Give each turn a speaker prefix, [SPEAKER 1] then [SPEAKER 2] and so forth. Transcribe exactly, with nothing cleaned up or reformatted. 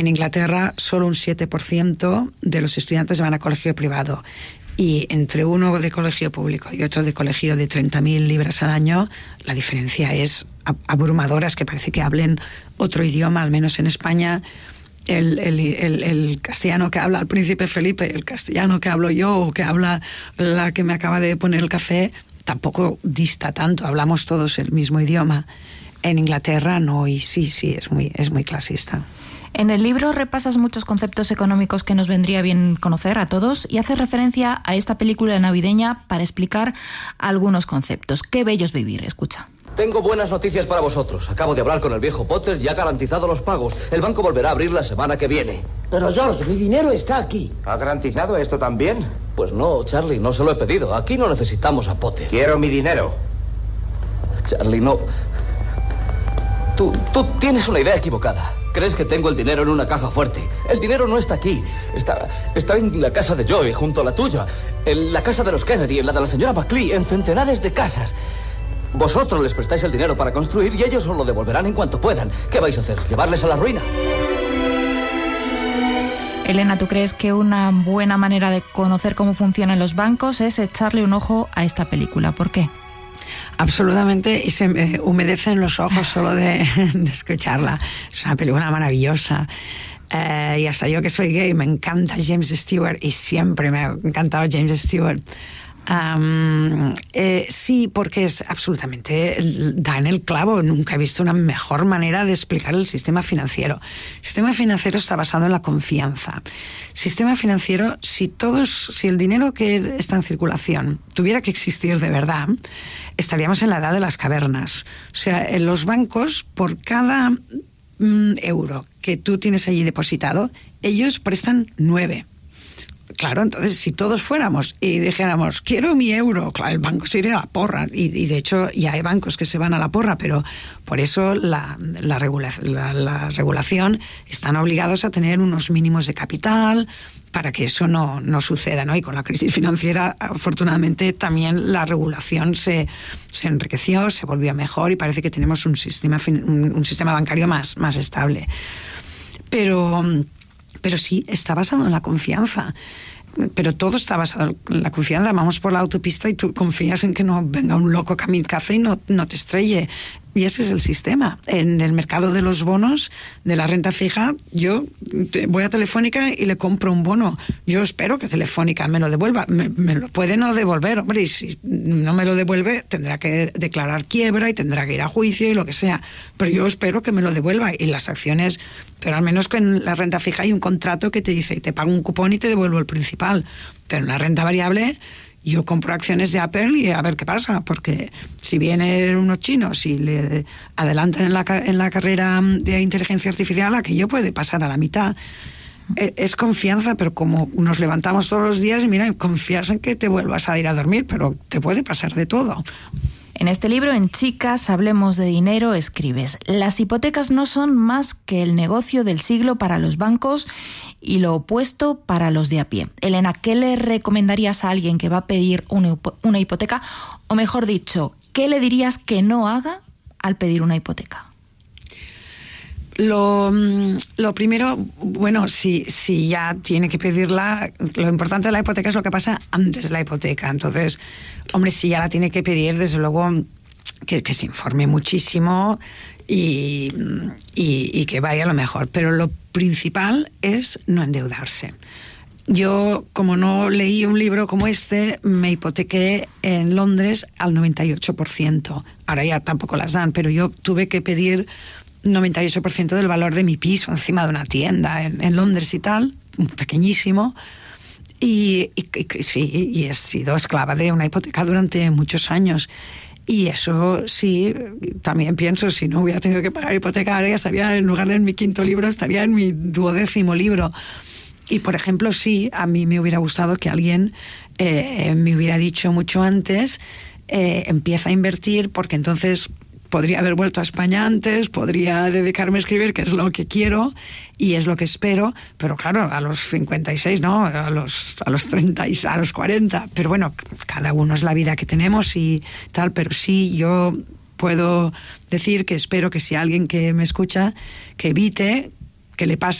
[SPEAKER 1] En Inglaterra, solo un siete por ciento de los estudiantes van a colegio privado. Y entre uno de colegio público y otro de colegio de treinta mil libras al año, la diferencia es abrumadora. Es que parece que hablen otro idioma, al menos en España. El, el, el, el castellano que habla el príncipe Felipe, el castellano que hablo yo o que habla la que me acaba de poner el café, tampoco dista tanto. Hablamos todos el mismo idioma. En Inglaterra no, y sí, sí, es muy, es muy clasista.
[SPEAKER 2] En el libro repasas muchos conceptos económicos que nos vendría bien conocer a todos y haces referencia a esta película navideña para explicar algunos conceptos. Qué bello es vivir, escucha.
[SPEAKER 3] Tengo buenas noticias para vosotros. Acabo de hablar con el viejo Potter y ha garantizado los pagos. El banco volverá a abrir la semana que viene.
[SPEAKER 4] Pero George, mi dinero está aquí.
[SPEAKER 5] ¿Ha garantizado esto también?
[SPEAKER 3] Pues no, Charlie, no se lo he pedido. Aquí no necesitamos a Potter.
[SPEAKER 5] Quiero mi dinero.
[SPEAKER 3] Charlie, no... Tú, tú tienes una idea equivocada. Crees que tengo el dinero en una caja fuerte. El dinero no está aquí. Está, está en la casa de Joey, junto a la tuya. En la casa de los Kennedy, en la de la señora McLean, en centenares de casas. Vosotros les prestáis el dinero para construir y ellos os lo devolverán en cuanto puedan. ¿Qué vais a hacer? ¿Llevarles a la ruina?
[SPEAKER 2] Elena, ¿tú crees que una buena manera de conocer cómo funcionan los bancos es echarle un ojo a esta película? ¿Por qué?
[SPEAKER 1] Absolutamente, y se me humedecen los ojos solo de, de escucharla. Es una película maravillosa. Eh, y hasta yo que soy gay me encanta James Stewart y siempre me ha encantado James Stewart. Um, eh, sí, porque es absolutamente da en el clavo. Nunca he visto una mejor manera de explicar el sistema financiero. El sistema financiero está basado en la confianza. Sistema financiero, si todos, si el dinero que está en circulación tuviera que existir de verdad, estaríamos en la edad de las cavernas. O sea, en los bancos, por cada mm, euro que tú tienes allí depositado, ellos prestan nueve. Claro, entonces si todos fuéramos y dijéramos quiero mi euro, claro, el banco se iría a la porra y, y de hecho ya hay bancos que se van a la porra, pero por eso la, la, regula, la, la regulación están obligados a tener unos mínimos de capital para que eso no, no suceda, ¿no? Y con la crisis financiera, afortunadamente, también la regulación se, se enriqueció, se volvió mejor y parece que tenemos un sistema, un, un sistema bancario más, más estable. Pero... Pero sí, está basado en la confianza. Pero todo está basado en la confianza. Vamos por la autopista y tú confías en que no venga un loco kamikaze y no, no te estrelle. Y ese es el sistema. En el mercado de los bonos, de la renta fija, yo voy a Telefónica y le compro un bono. Yo espero que Telefónica me lo devuelva. Me, me lo puede no devolver, hombre, y si no me lo devuelve, tendrá que declarar quiebra y tendrá que ir a juicio y lo que sea. Pero yo espero que me lo devuelva. Y las acciones, pero al menos que en la renta fija hay un contrato que te dice, te pago un cupón y te devuelvo el principal. Pero en la renta variable... Yo compro acciones de Apple y a ver qué pasa, porque si vienen unos chinos y le adelantan en la, en la carrera de inteligencia artificial, aquello puede pasar a la mitad. Es confianza, pero como nos levantamos todos los días y mira, confías en que te vuelvas a ir a dormir, pero te puede pasar de todo.
[SPEAKER 2] En este libro, en Chicas, hablemos de dinero, escribes: las hipotecas no son más que el negocio del siglo para los bancos y lo opuesto para los de a pie. Elena, ¿qué le recomendarías a alguien que va a pedir una, una hipoteca? O mejor dicho, ¿qué le dirías que no haga al pedir una hipoteca?
[SPEAKER 1] Lo, lo primero, bueno, si, si ya tiene que pedirla, lo importante de la hipoteca es lo que pasa antes de la hipoteca. Entonces, hombre, si ya la tiene que pedir, desde luego que, que se informe muchísimo y, y, y que vaya a lo mejor. Pero lo principal es no endeudarse. Yo, como no leí un libro como este, me hipotequé en Londres al noventa y ocho por ciento. Ahora ya tampoco las dan, pero yo tuve que pedir noventa y ocho por ciento del valor de mi piso encima de una tienda en, en Londres y tal, pequeñísimo, y, y, y sí, y he sido esclava de una hipoteca durante muchos años. Y eso sí, también pienso, si no hubiera tenido que pagar hipoteca, ahora ya estaría, en lugar de en mi quinto libro, estaría en mi duodécimo libro. Y, por ejemplo, sí, a mí me hubiera gustado que alguien eh, me hubiera dicho mucho antes, eh, empieza a invertir, porque entonces podría haber vuelto a España antes, podría dedicarme a escribir, que es lo que quiero y es lo que espero, pero claro, a los cincuenta y seis, no, a los, a los treinta, a los cuarenta, pero bueno, cada uno es la vida que tenemos y tal, pero sí, yo puedo decir que espero que si alguien que me escucha, que evite que le pase